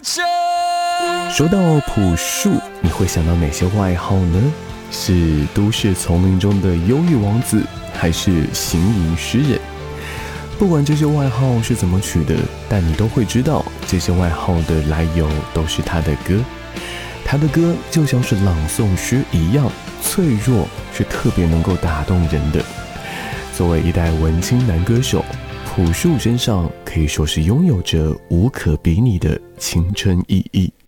说到朴树，你会想到哪些外号呢？是都市丛林中的忧郁王子，还是行吟诗人？不管这些外号是怎么取的，但你都会知道，这些外号的来由都是他的歌。他的歌就像是朗诵诗一样，脆弱却特别能够打动人的。作为一代文青男歌手，朴树身上可以说是拥有着无可比拟的青春意义。